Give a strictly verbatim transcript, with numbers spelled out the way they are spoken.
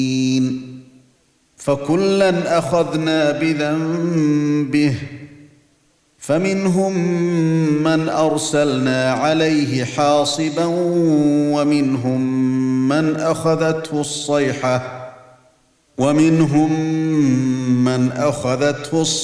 فكلا أخذنا بذنبه فمنهم من أرسلنا عليه حاصبا ومنهم من أخذته الصيحة ومنهم من أخذته الصيحة